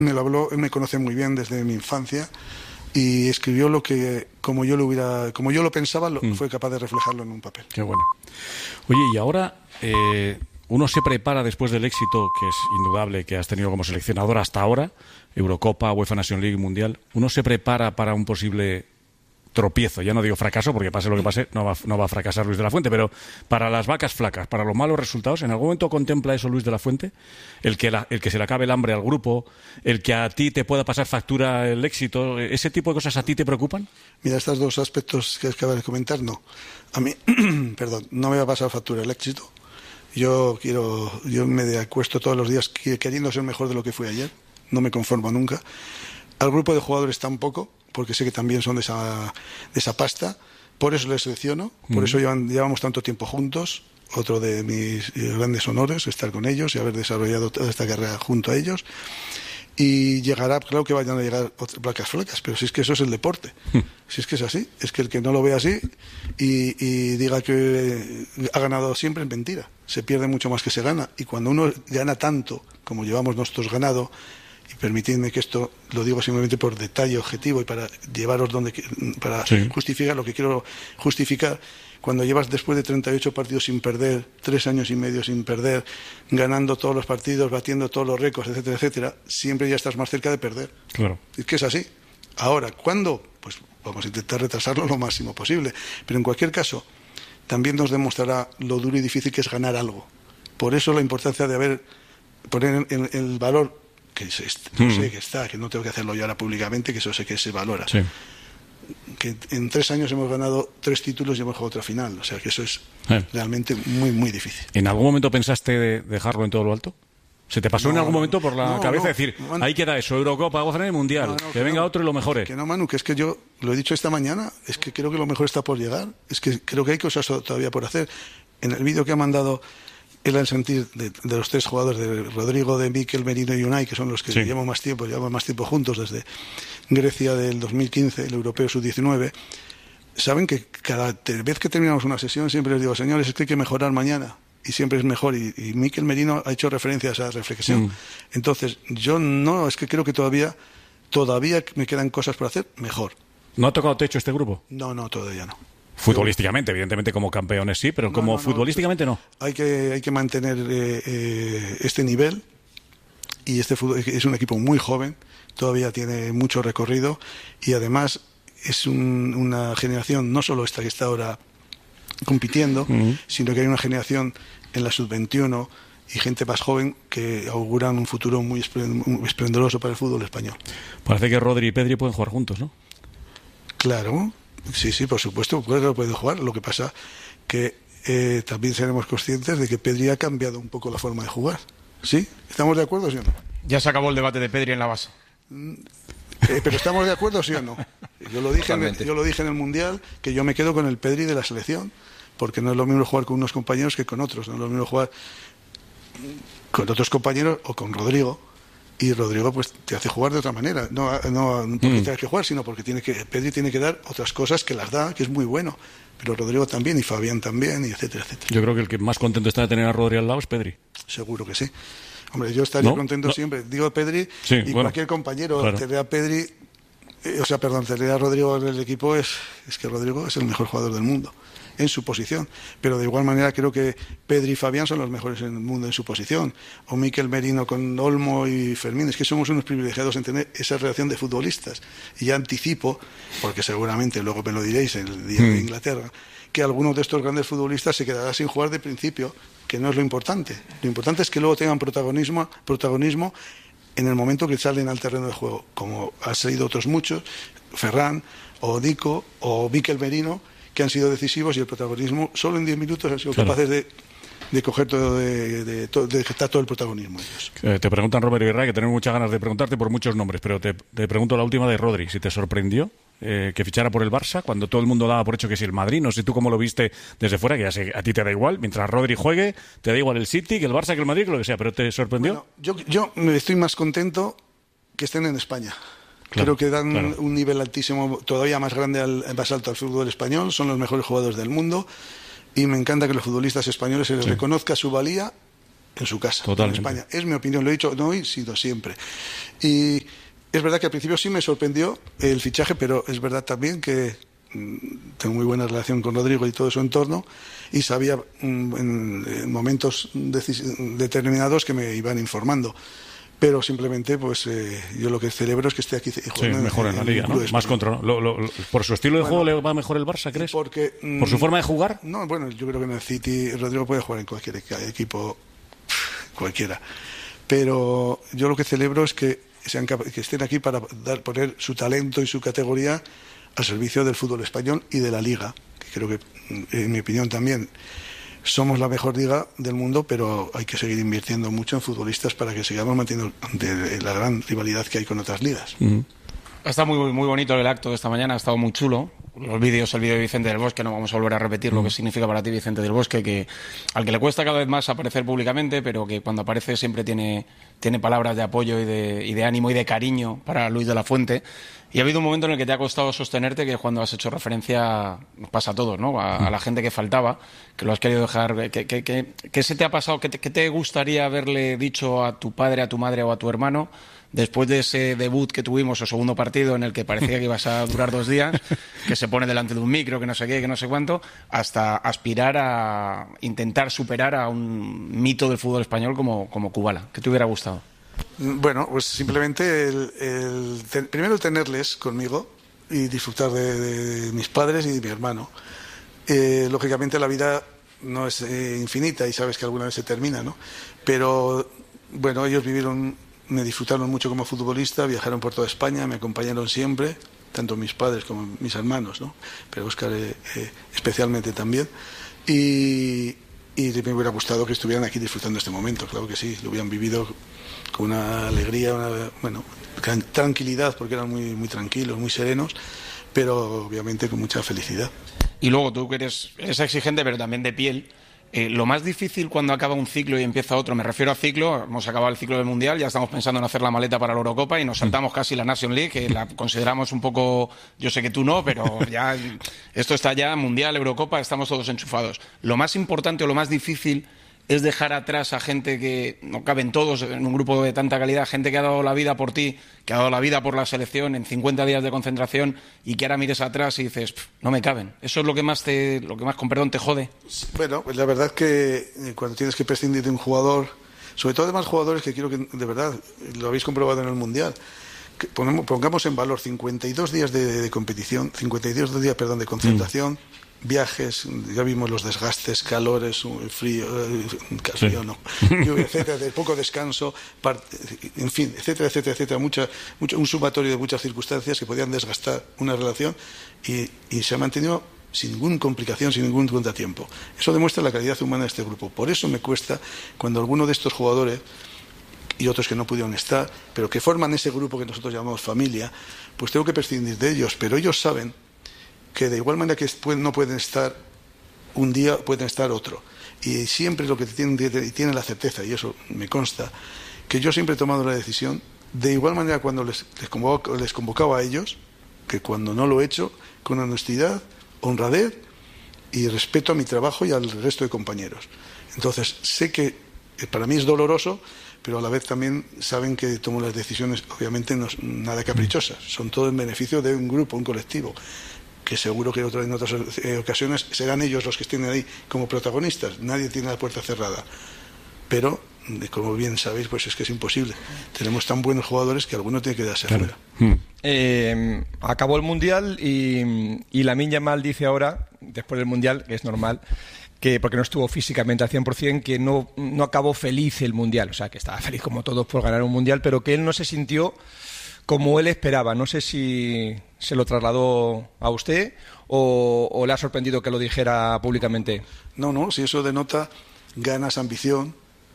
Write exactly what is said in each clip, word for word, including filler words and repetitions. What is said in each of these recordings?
Me lo habló, él me conoce muy bien desde mi infancia y escribió lo que, como yo lo hubiera, como yo lo pensaba, lo, mm. fue capaz de reflejarlo en un papel. Qué bueno. Oye, y ahora eh, uno se prepara después del éxito, que es indudable, que has tenido como seleccionador hasta ahora, Eurocopa, UEFA Nation League, Mundial, uno se prepara para un posible tropiezo, ya no digo fracaso, porque pase lo que pase, no va, no va a fracasar Luis de la Fuente, pero para las vacas flacas, para los malos resultados, ¿en algún momento contempla eso Luis de la Fuente? El que, la, el que se le acabe el hambre al grupo, el que a ti te pueda pasar factura el éxito, ¿ese tipo de cosas a ti te preocupan? Mira, estos dos aspectos que acabas de comentar, no. A mí, perdón, no me va a pasar factura el éxito. Yo quiero, yo me acuesto todos los días queriendo ser mejor de lo que fui ayer, no me conformo nunca. Al grupo de jugadores tampoco, porque sé que también son de esa, de esa pasta, por eso les selecciono, por mm. eso llevan, llevamos tanto tiempo juntos, otro de mis grandes honores, estar con ellos y haber desarrollado toda esta carrera junto a ellos, y llegará, claro que vayan a llegar otras placas flacas, pero si es que eso es el deporte, mm. si es que es así, es que el que no lo ve así y, y diga que ha ganado siempre es mentira, se pierde mucho más que se gana, y cuando uno gana tanto como llevamos nosotros ganado, y permitidme que esto lo digo simplemente por detalle objetivo y para llevaros donde para sí. justificar lo que quiero justificar, cuando llevas después de treinta y ocho partidos sin perder, tres años y medio sin perder, ganando todos los partidos, batiendo todos los récords, etcétera, etcétera, siempre ya estás más cerca de perder. Claro. Es que es así. Ahora, ¿cuándo? Pues vamos a intentar retrasarlo lo máximo posible, pero en cualquier caso también nos demostrará lo duro y difícil que es ganar algo. Por eso la importancia de haber poner en, en el valor que sé, mm. sé que está, que no tengo que hacerlo yo ahora públicamente, que eso sé que se valora. Sí. Que en tres años hemos ganado tres títulos y hemos jugado otra final, o sea que eso es eh. realmente muy, muy difícil. ¿En algún momento pensaste de dejarlo en todo lo alto? ¿Se te pasó no, en algún momento por la no, cabeza no, decir, Manu, ahí queda eso, Eurocopa, vamos a ganar el Mundial, no, no, que, que venga no, otro y lo mejore? Que no, Manu, que es que yo lo he dicho esta mañana, es que creo que lo mejor está por llegar, es que creo que hay cosas todavía por hacer. En el vídeo que ha mandado el al sentir de, de los tres jugadores, de Rodrigo, de Mikel Merino y Unai, que son los que sí. llevamos más tiempo, llevamos más tiempo juntos desde Grecia del dos mil quince, el Europeo sub diecinueve, saben que cada vez que terminamos una sesión siempre les digo, señores, es que hay que mejorar mañana, y siempre es mejor, y, y Mikel Merino ha hecho referencia a esa reflexión. Mm. Entonces, yo no, es que creo que todavía, todavía me quedan cosas por hacer mejor. ¿No ha tocado techo este grupo? No, no, todavía no. Futbolísticamente, evidentemente como campeones sí, pero no, como no, no, futbolísticamente no. Hay que, hay que mantener eh, eh, este nivel, y este fútbol es un equipo muy joven, todavía tiene mucho recorrido, y además es un, una generación, no solo esta que está ahora compitiendo, uh-huh. sino que hay una generación en la sub veintiuno y gente más joven que auguran un futuro muy esplendoroso para el fútbol español. Parece que Rodri y Pedri pueden jugar juntos, ¿no? Claro. Sí, sí, por supuesto, claro, puede jugar. Lo que pasa que eh, también seremos conscientes de que Pedri ha cambiado un poco la forma de jugar. ¿Sí? ¿Estamos de acuerdo, sí o no? Ya se acabó el debate de Pedri en la base. Eh, pero ¿estamos de acuerdo, sí o no? Yo lo dije en el, yo lo dije en el Mundial, que yo me quedo con el Pedri de la selección, porque no es lo mismo jugar con unos compañeros que con otros. No es lo mismo jugar con otros compañeros o con Rodrigo. Y Rodrigo pues te hace jugar de otra manera, no, no porque mm. tengas que jugar, sino porque tiene que, Pedri tiene que dar otras cosas que las da, que es muy bueno, pero Rodrigo también y Fabián también, y etcétera, etcétera. Yo creo que el que más contento está de tener a Rodri al lado es Pedri. Seguro que sí. Hombre, yo estaría ¿No? contento no. siempre. Digo Pedri sí, y bueno, cualquier compañero claro. tener a Pedri, eh, o sea, perdón, tener a Rodrigo en el equipo es, es que Rodrigo es el mejor jugador del mundo en su posición, pero de igual manera creo que Pedri y Fabián son los mejores en el mundo en su posición, o Mikel Merino con Olmo y Fermín. Es que somos unos privilegiados en tener esa relación de futbolistas, y ya anticipo, porque seguramente luego me lo diréis en el día mm. de Inglaterra, que algunos de estos grandes futbolistas se quedará sin jugar de principio, que no es lo importante. Lo importante es que luego tengan protagonismo, protagonismo en el momento que salen al terreno de juego, como han salido otros muchos, Ferran, o Dico, o Mikel Merino, que han sido decisivos, y el protagonismo solo en diez minutos han sido claro. capaces de, de coger todo, de, de, de, de gestar todo el protagonismo ellos. Eh, te preguntan Robert y Ray, que tenemos muchas ganas de preguntarte por muchos nombres, pero te, te pregunto la última de Rodri, si te sorprendió eh, que fichara por el Barça cuando todo el mundo daba por hecho que si el Madrid, no sé tú cómo lo viste desde fuera, que ya sé, a ti te da igual, mientras Rodri juegue, te da igual el City, que el Barça, que el Madrid, que lo que sea, pero ¿te sorprendió? Bueno, yo, yo estoy más contento que estén en España. Claro, Creo que dan claro. un nivel altísimo, todavía más grande, al, más alto al fútbol español. Son los mejores jugadores del mundo, y me encanta que los futbolistas españoles se les sí. reconozca su valía en su casa, Totalmente. en España. Es mi opinión, lo he dicho, no he sido siempre. Y es verdad que al principio sí me sorprendió el fichaje, pero es verdad también que mmm, tengo muy buena relación con Rodrigo y todo su entorno, y sabía mmm, en, en momentos determinados que me iban informando. Pero simplemente, pues eh, yo lo que celebro es que esté aquí jugando. Sí, mejor en, en la liga, ¿no? Más control. Lo, lo, lo, ¿Por su estilo de bueno, juego le va mejor el Barça, crees? Porque, mm, ¿Por su forma de jugar? No, bueno, yo creo que en el City Rodrigo puede jugar en cualquier equipo, cualquiera. Pero yo lo que celebro es que, sean que estén aquí para dar, poner su talento y su categoría al servicio del fútbol español y de la liga, que creo que, en mi opinión también, somos la mejor liga del mundo, pero hay que seguir invirtiendo mucho en futbolistas para que sigamos manteniendo de la gran rivalidad que hay con otras ligas. Uh-huh. Ha estado muy, muy bonito el acto de esta mañana, ha estado muy chulo. Los vídeos, el vídeo de Vicente del Bosque, no vamos a volver a repetir lo que significa para ti Vicente del Bosque, que al que le cuesta cada vez más aparecer públicamente, pero que cuando aparece siempre tiene, tiene palabras de apoyo y de, y de ánimo y de cariño para Luis de la Fuente. Y ha habido un momento en el que te ha costado sostenerte, que es cuando has hecho referencia, nos pasa a todos, ¿no? A, a la gente que faltaba, que lo has querido dejar. ¿Qué que, que, que se te ha pasado? ¿Qué te, qué te gustaría haberle dicho a tu padre, a tu madre o a tu hermano después de ese debut que tuvimos, o segundo partido, en el que parecía que ibas a durar dos días, que se pone delante de un micro, que no sé qué, que no sé cuánto, hasta aspirar a intentar superar a un mito del fútbol español como, como Kubala? ¿Qué te hubiera gustado? Bueno, pues simplemente el, el ten, primero tenerles conmigo y disfrutar de, de mis padres y de mi hermano. Eh, lógicamente la vida no es eh, infinita y sabes que alguna vez se termina, ¿no? Pero bueno, ellos vivieron, me disfrutaron mucho como futbolista, viajaron por toda España, me acompañaron siempre, tanto mis padres como mis hermanos, ¿no? Pero Óscar eh, eh, especialmente también. Y, y me hubiera gustado que estuvieran aquí disfrutando este momento, claro que sí, lo hubieran vivido con una alegría, una, bueno, tranquilidad, porque eran muy, muy tranquilos, muy serenos, pero obviamente con mucha felicidad. Y luego tú que eres, eres exigente, pero también de piel, eh, lo más difícil cuando acaba un ciclo y empieza otro, me refiero a ciclo, hemos acabado el ciclo del Mundial, ya estamos pensando en hacer la maleta para la Eurocopa y nos saltamos casi la Nation League, que la consideramos un poco, yo sé que tú no, pero ya esto está ya, Mundial, Eurocopa, estamos todos enchufados. Lo más importante o lo más difícil es dejar atrás a gente que no caben todos en un grupo de tanta calidad, gente que ha dado la vida por ti, que ha dado la vida por la selección en cincuenta días de concentración y que ahora mires atrás y dices, no me caben. ¿Eso es lo que más, te, lo que más con perdón, te jode? Bueno, pues la verdad es que cuando tienes que prescindir de un jugador, sobre todo de más jugadores que quiero que, de verdad, lo habéis comprobado en el Mundial, que ponemos, pongamos en valor cincuenta y dos días de, de competición, cincuenta y dos días, perdón, de concentración, mm. viajes, ya vimos los desgastes, calores, frío, frío sí. no, lluvia, etcétera, de poco descanso, en fin, etcétera, etcétera, etcétera, mucha, mucho, un sumatorio de muchas circunstancias que podían desgastar una relación y, y se ha mantenido sin ninguna complicación, sin ningún contratiempo. Eso demuestra la calidad humana de este grupo. Por eso me cuesta cuando alguno de estos jugadores y otros que no pudieron estar, pero que forman ese grupo que nosotros llamamos familia, pues tengo que prescindir de ellos, pero ellos saben que de igual manera que no pueden estar un día, pueden estar otro. Y siempre lo que tienen, tienen la certeza, y eso me consta, que yo siempre he tomado la decisión, de igual manera cuando les, les, convoco, les convocaba a ellos, que cuando no lo he hecho, con honestidad, honradez y respeto a mi trabajo y al resto de compañeros. Entonces, sé que para mí es doloroso, pero a la vez también saben que tomo las decisiones, obviamente, no nada caprichosas, son todo en beneficio de un grupo, un colectivo, que seguro que en otras ocasiones serán ellos los que estén ahí como protagonistas. Nadie tiene la puerta cerrada. Pero, como bien sabéis, pues es que es imposible. Tenemos tan buenos jugadores que alguno tiene que darse claro. fuera. Eh, acabó el Mundial y, y Lamine Yamal dice ahora, después del Mundial, que es normal, que porque no estuvo físicamente al cien por ciento, que no, no acabó feliz el Mundial. O sea, que estaba feliz como todos por ganar un Mundial, pero que él no se sintió como él esperaba. No sé si se lo trasladó a usted o, o le ha sorprendido que lo dijera públicamente. No, no, si eso denota ganas, ambición,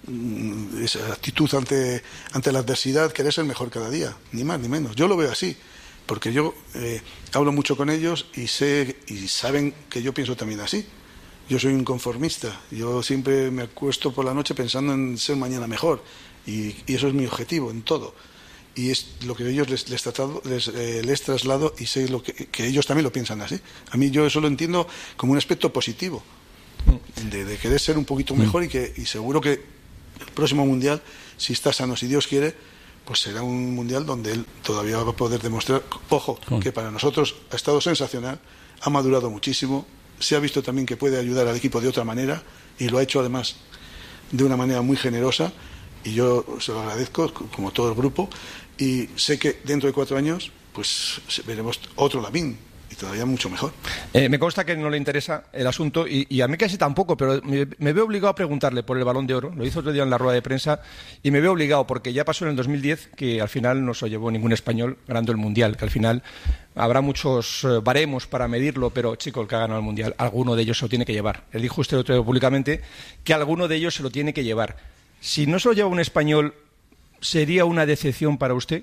esa actitud ante, ante la adversidad, querer ser mejor cada día, ni más ni menos. Yo lo veo así, porque yo eh, hablo mucho con ellos y sé y saben que yo pienso también así. Yo soy un conformista, yo siempre me acuesto por la noche pensando en ser mañana mejor y, y eso es mi objetivo en todo. Y es lo que ellos les, les, tratado, les, eh, les traslado y sé lo que, que ellos también lo piensan así. A mí yo eso lo entiendo como un aspecto positivo, de, de querer ser un poquito mejor y que y seguro que el próximo mundial, si está sano, si Dios quiere, pues será un mundial donde él todavía va a poder demostrar, ojo, que para nosotros ha estado sensacional, ha madurado muchísimo, se ha visto también que puede ayudar al equipo de otra manera y lo ha hecho además de una manera muy generosa, y yo se lo agradezco, como todo el grupo, y sé que dentro de cuatro años pues veremos otro Lamine, y todavía mucho mejor. Eh, me consta que no le interesa el asunto, y, y a mí casi tampoco, pero me, me veo obligado a preguntarle por el Balón de Oro. Lo hizo otro día en la rueda de prensa, y me veo obligado porque ya pasó en el dos mil diez que al final no se lo llevó ningún español ganando el Mundial, que al final habrá muchos eh, baremos para medirlo, pero chico, el que ha ganado el Mundial, alguno de ellos se lo tiene que llevar. Él dijo usted otro día públicamente que alguno de ellos se lo tiene que llevar. Si no se lo lleva un español, ¿sería una decepción para usted?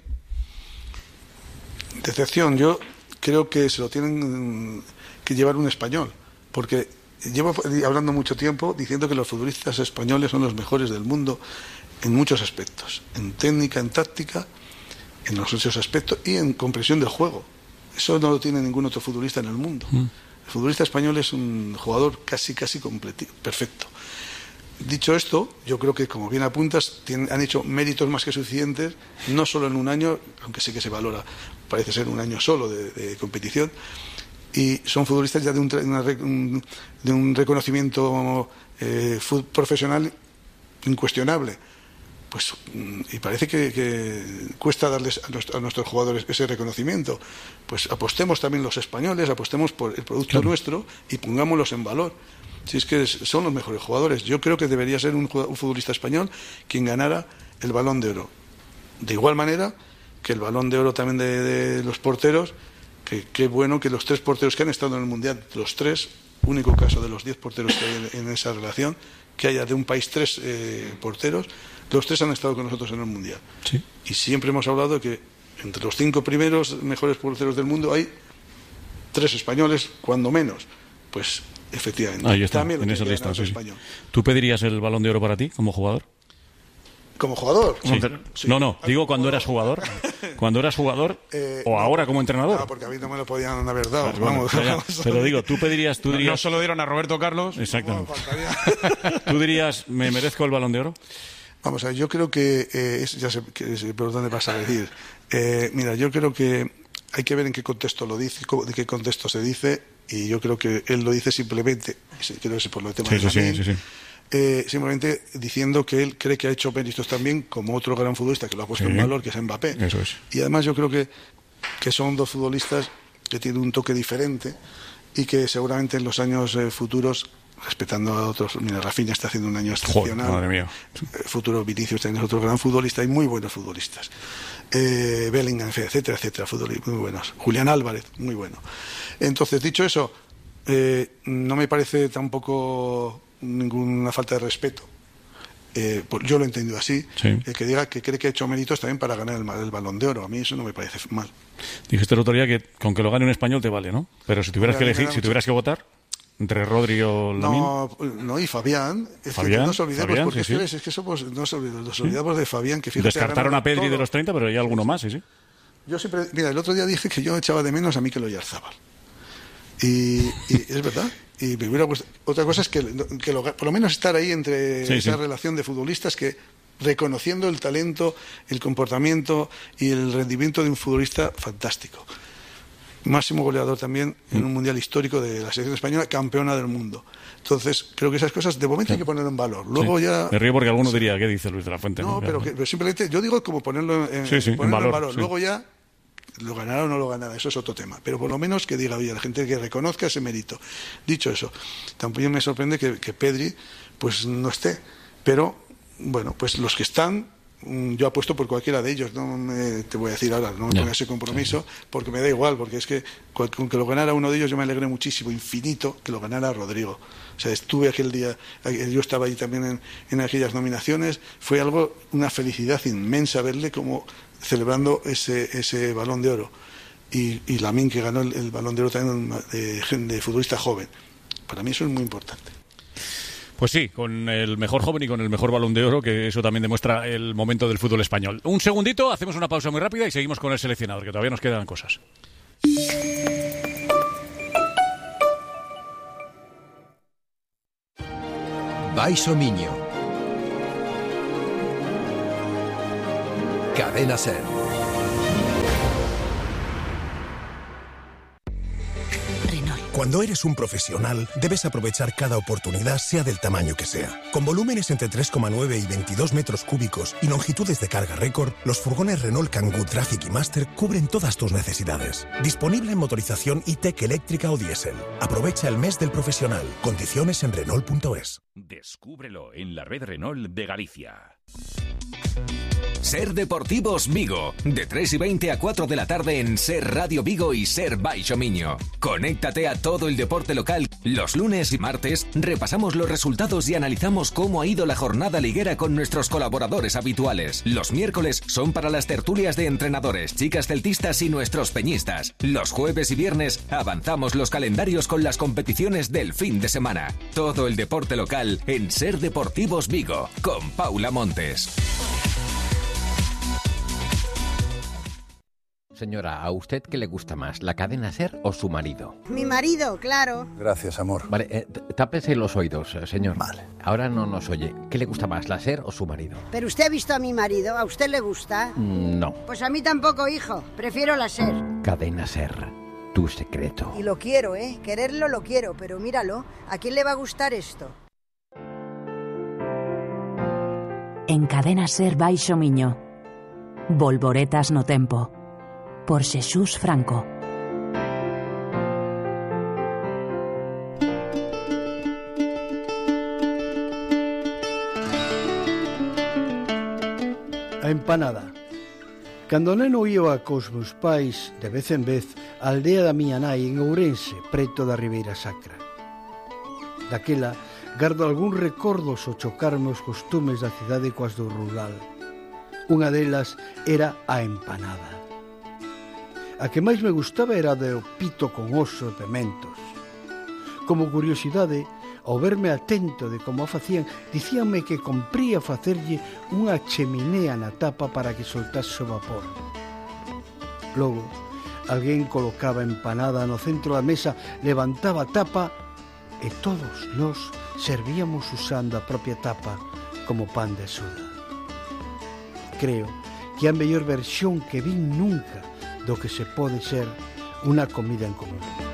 Decepción, yo creo que se lo tienen que llevar un español, porque llevo hablando mucho tiempo diciendo que los futbolistas españoles son los mejores del mundo en muchos aspectos, en técnica, en táctica, en los otros aspectos y en comprensión del juego. Eso no lo tiene ningún otro futbolista en el mundo. Mm. El futbolista español es un jugador casi, casi completo, perfecto. Dicho esto, yo creo que, como bien apuntas, tienen, han hecho méritos más que suficientes, no solo en un año, aunque sé que se valora, parece ser un año solo de, de competición, y son futbolistas ya de un, una, un, de un reconocimiento eh, profesional incuestionable. Pues, y parece que, que cuesta darles a, nuestro, a nuestros jugadores ese reconocimiento. Pues apostemos también los españoles, apostemos por el producto claro. nuestro y pongámoslos en valor. Si es que son los mejores jugadores. Yo creo que debería ser un, un futbolista español quien ganara el Balón de Oro. De igual manera que el Balón de Oro también de, de los porteros, que qué bueno que los tres porteros que han estado en el Mundial, los tres, único caso de los diez porteros que hay en, en esa relación, que haya de un país tres eh, porteros, los tres han estado con nosotros en el Mundial. Sí. Y siempre hemos hablado de que entre los cinco primeros mejores porteros del mundo hay tres españoles, cuando menos. Pues efectivamente. Ahí está, también en esa lista. Sí, sí. Español. ¿Tú pedirías el Balón de Oro para ti como jugador? ¿Como jugador? Sí. Sí. No, no, digo cuando eras jugador. Cuando eras jugador eh, o ahora como entrenador. No, porque a mí no me lo podían haber dado. Claro, vamos, bueno, vamos. Te lo digo, tú pedirías... Tú dirías... No solo dieron a Roberto Carlos. Exactamente. Bueno, ¿tú dirías, me merezco el Balón de Oro? Vamos a ver, yo creo que... Eh, es, ya sé, que, por dónde vas a decir. Eh, mira, yo creo que hay que ver en qué contexto lo dice, de qué contexto se dice, y yo creo que él lo dice simplemente, creo que es por lo tema sí, de sí, sí, sí, sí. Eh, simplemente diciendo que él cree que ha hecho méritos también como otro gran futbolista que lo ha puesto sí. en valor, que es Mbappé. Eso es. Y además yo creo que, que son dos futbolistas que tienen un toque diferente y que seguramente en los años eh, futuros, respetando a otros, mira, Rafinha está haciendo un año excepcional. Joder, madre mía. Eh, futuro Vinicius también es otro gran futbolista y muy buenos futbolistas. Eh, Bellingham, etcétera, etcétera, futbolistas muy buenos. Julián Álvarez, muy bueno. Entonces, dicho eso, eh, no me parece tampoco ninguna falta de respeto. Eh, yo lo he entendido así, sí. el que diga que cree que ha hecho méritos también para ganar el, el Balón de Oro. A mí eso no me parece mal. Dijiste el otro día que con que lo gane un español te vale, ¿no? Pero si tuvieras que elegir, si tuvieras que votar entre Rodri o Lamine. No, no, y Fabián. Es Fabián, que no nos olvidemos, Fabián, porque sí, es, que, sí. es que somos, nos olvidamos, nos olvidamos sí. de Fabián, que fíjate. Descartaron a Pedri todo. De los treinta, pero hay alguno más, sí, sí. Yo siempre, mira, el otro día dije que yo echaba de menos a Mikel Oyarzabal. Y, y es verdad. Y me hubiera gustado. Otra cosa es que, que lo, por lo menos estar ahí entre sí, esa sí. relación de futbolistas que, reconociendo el talento, el comportamiento y el rendimiento de un futbolista fantástico. Máximo goleador también mm. en un mundial histórico de la selección española, campeona del mundo. Entonces, creo que esas cosas de momento sí. hay que ponerlo en valor. Luego sí. ya. Me río porque alguno sí. diría, ¿qué dice Luis de la Fuente? No, ¿no? pero, que, pero simplemente yo digo como ponerlo en, sí, sí, ponerlo en valor. En valor. Sí. Luego ya. Lo ganará o no lo ganará, eso es otro tema. Pero por lo menos que diga, oye, la gente que reconozca ese mérito. Dicho eso, tampoco me sorprende que, que Pedri pues no esté. Pero, bueno, pues los que están, yo apuesto por cualquiera de ellos. No me, te voy a decir ahora, no me ponga ese compromiso, porque me da igual, porque es que con que lo ganara uno de ellos yo me alegré muchísimo, infinito, que lo ganara Rodrigo. O sea, estuve aquel día, yo estaba ahí también en, en aquellas nominaciones, fue algo, una felicidad inmensa verle como celebrando ese, ese Balón de Oro. Y, y Lamine, que ganó el, el Balón de Oro también de, de futbolista joven. Para mí eso es muy importante. Pues sí, con el mejor joven y con el mejor Balón de Oro, que eso también demuestra el momento del fútbol español. Un segundito, hacemos una pausa muy rápida y seguimos con el seleccionador, que todavía nos quedan cosas. Vais o Miño. Cadena SER. Cuando eres un profesional, debes aprovechar cada oportunidad, sea del tamaño que sea. Con volúmenes entre tres coma nueve y veintidós metros cúbicos y longitudes de carga récord, los furgones Renault Kangoo Traffic y Master cubren todas tus necesidades. Disponible en motorización E-Tech eléctrica o diésel. Aprovecha el mes del profesional. Condiciones en Renault punto es. Descúbrelo en la red Renault de Galicia. Ser Deportivos Vigo, de tres y veinte a cuatro de la tarde en Ser Radio Vigo y Ser Baixo Miño. Conéctate a todo el deporte local. Los lunes y martes repasamos los resultados y analizamos cómo ha ido la jornada liguera con nuestros colaboradores habituales. Los miércoles son para las tertulias de entrenadores, chicas celtistas y nuestros peñistas. Los jueves y viernes avanzamos los calendarios con las competiciones del fin de semana. Todo el deporte local en Ser Deportivos Vigo, con Paula Montes. Señora, ¿a usted qué le gusta más, la cadena SER o su marido? Mi marido, claro. Gracias, amor. Vale, eh, tápese los oídos, señor. Vale. Ahora no nos oye. ¿Qué le gusta más, la SER o su marido? ¿Pero usted ha visto a mi marido? ¿A usted le gusta? Mm, no. Pues a mí tampoco, hijo. Prefiero la SER. Cadena SER, tu secreto. Y lo quiero, ¿eh? Quererlo lo quiero, pero míralo. ¿A quién le va a gustar esto? En Cadena SER Baixo Miño. Volvoretas no tempo. Por Xesús Franco. A empanada. Cando neno iba cos meus pais, de vez en vez, á aldea da miña nai en Ourense, preto da Ribeira Sacra. Daquela, gardo algún recordos ao chocarme os costumes da cidade coas do rural. Unha delas era a empanada. A que máis me gustaba era de o pito con oso e pementos. Como curiosidade, ao verme atento de como a facían, dicíanme que compría facerlle unha cheminea na tapa para que soltase o vapor. Logo, alguén colocaba empanada no centro da mesa, levantaba a tapa e todos nós servíamos usando a propia tapa como pan de soda. Creo que a mellor versión que vin nunca do que se pode ser unha comida en común.